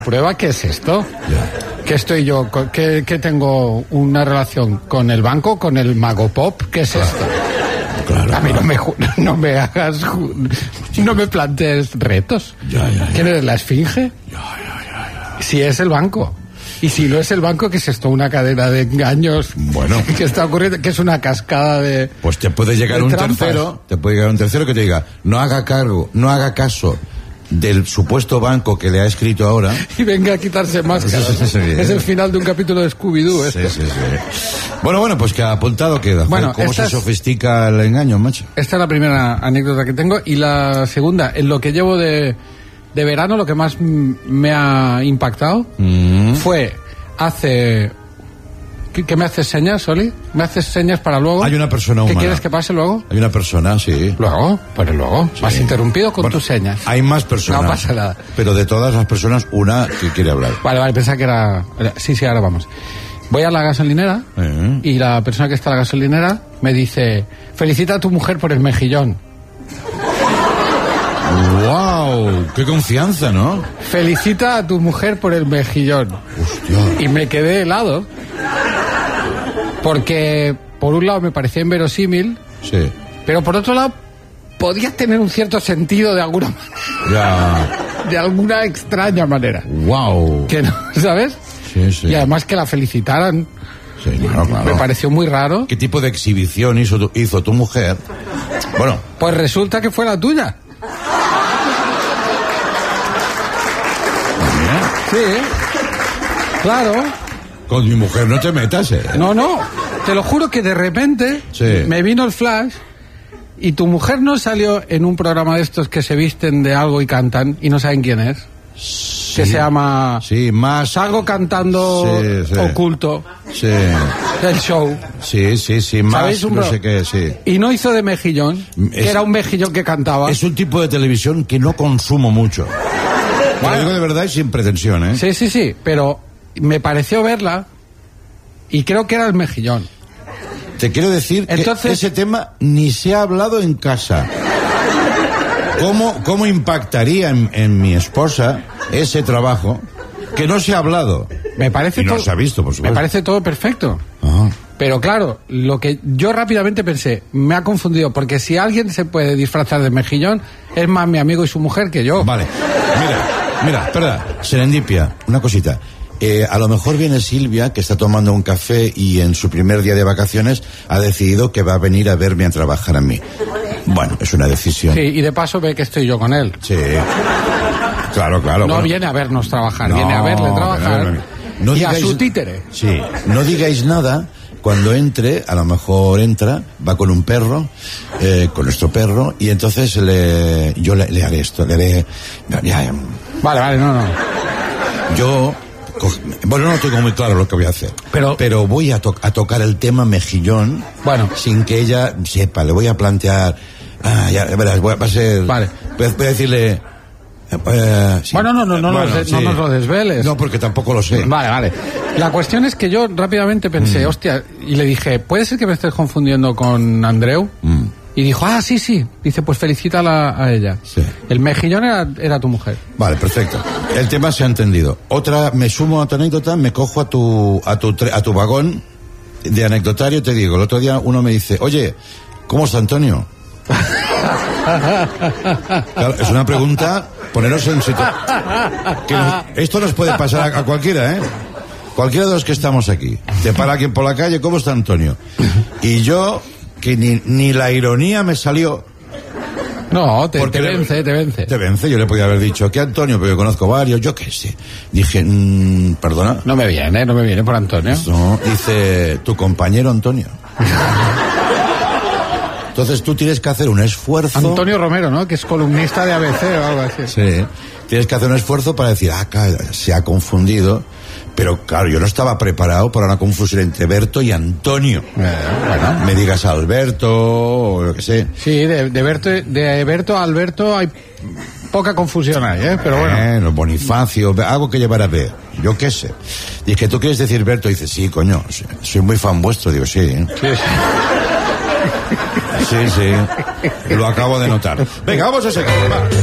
Prueba, ¿qué es esto? Ya. ¿Qué estoy yo? ¿Qué tengo una relación con el banco, con el Mago Pop? ¿Qué es esto? Claro. A mí no me hagas, no me plantees retos. Ya. ¿Quién eres, la Esfinge? Ya. Si es el banco. Y si no es el banco, ¿qué es esto? Una cadena de engaños. Bueno. Que está ocurriendo, que es una cascada de. Pues te puede llegar un tercero, que te diga, no haga caso del supuesto banco que le ha escrito ahora. Y venga a quitarse máscaras. Sí. Es el final de un capítulo de Scooby-Doo. Sí. Bueno, pues que apuntado queda. Bueno, ¿Cómo se sofistica el engaño, macho? Esta es la primera anécdota que tengo. Y la segunda, en lo que llevo de verano, lo que más me ha impactado fue hace... ¿Qué me haces señas, Oli? ¿Me haces señas para luego? Hay una persona humana. ¿Qué quieres que pase luego? Hay una persona, sí. ¿Luego? Pues luego. Sí. Me has interrumpido con tus señas. Hay más personas. No pasa nada. Pero de todas las personas, una que quiere hablar. Vale, pensaba que era... Sí, ahora vamos. Voy a la gasolinera y la persona que está en la gasolinera me dice: felicita a tu mujer por el mejillón. ¡Wow! ¡Qué confianza!, ¿no? Felicita a tu mujer por el mejillón. Hostia. Y me quedé helado. Porque, por un lado, me parecía inverosímil. Sí. Pero, por otro lado, podía tener un cierto sentido de alguna manera. Ya. De alguna extraña manera. ¡Wow! Que no, ¿sabes? Sí. Y además que la felicitaran. Sí, claro. Me pareció muy raro. ¿Qué tipo de exhibición hizo tu mujer? Bueno. Pues resulta que fue la tuya. Sí, claro. Con mi mujer no te metas, ¿eh? No, te lo juro que de repente me vino el flash y tu mujer no salió en un programa de estos que se visten de algo y cantan y no saben quién es. Sí. Que se llama... Sí, más... Algo cantando oculto. Sí. El show. Sí, más no sé qué, sí. Y no hizo de mejillón, que era un mejillón que cantaba. Es un tipo de televisión que no consumo mucho. Bueno, lo digo de verdad y sin pretensión, ¿eh? Sí, pero me pareció verla y creo que era el mejillón. Te quiero decir que ese tema ni se ha hablado en casa. ¿Cómo impactaría en mi esposa ese trabajo que no se ha hablado? Me parece y no todo, se ha visto, por supuesto. Me parece todo perfecto. Ajá. Pero claro, lo que yo rápidamente pensé, me ha confundido, porque si alguien se puede disfrazar de mejillón, es más mi amigo y su mujer que yo. Vale, mira, espera, serendipia, una cosita. A lo mejor viene Silvia, que está tomando un café y en su primer día de vacaciones ha decidido que va a venir a verme a trabajar a mí. Bueno, es una decisión. Sí, y de paso ve que estoy yo con él. Sí, claro. No viene a vernos trabajar, viene a verle trabajar no y digáis, a su títere. Sí, no digáis nada. Cuando entre, a lo mejor entra, va con un perro, con nuestro perro, y entonces yo le haré esto, le haré... Vale, no. Yo... Bueno, no tengo muy claro lo que voy a hacer. Pero voy a tocar el tema mejillón, sin que ella sepa. Le voy a plantear... ya verás, va a ser... Vale. Voy a decirle... Sí. Bueno, no nos lo desveles. No, porque tampoco lo sé. Vale. La cuestión es que yo rápidamente pensé, hostia, y le dije, ¿puede ser que me estés confundiendo con Andreu? Y dijo, sí. Dice, pues felicítala a ella. Sí. El mejillón era tu mujer. Vale, perfecto. El tema se ha entendido. Otra, me sumo a tu anécdota, me cojo a tu vagón de anecdotario y te digo, el otro día uno me dice, oye, ¿cómo está Antonio? Claro, es una pregunta, poneros en situación. Esto nos puede pasar a cualquiera, ¿eh? Cualquiera de los que estamos aquí. Te para alguien por la calle, ¿cómo está Antonio? Y yo, que ni la ironía me salió. No, te vence. Te vence, yo le podía haber dicho, ¿qué Antonio? Pero yo conozco varios, yo qué sé. Dije, perdona. No me viene por Antonio. No, dice, tu compañero Antonio. Entonces tú tienes que hacer un esfuerzo. Antonio Romero, ¿no? Que es columnista de ABC o algo así. Sí. Tienes que hacer un esfuerzo para decir, se ha confundido. Pero claro, yo no estaba preparado para una confusión entre Berto y Antonio. Bueno, me digas Alberto o lo que sé. Sí, de Berto a Alberto hay poca confusión ahí, ¿eh? Pero bueno. Bonifacio, algo que llevar a ver. Yo qué sé. Y es que tú quieres decir Berto, y dices, sí, coño, soy muy fan vuestro. Digo, sí, ¿eh? Sí. Sí, lo acabo de notar. Venga, vamos a seguir. Va.